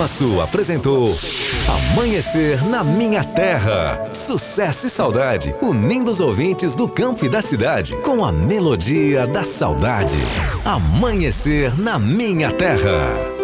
Iguaçu apresentou Amanhecer na Minha Terra. Sucesso e saudade, unindo os ouvintes do campo e da cidade com a melodia da saudade. Amanhecer na Minha Terra.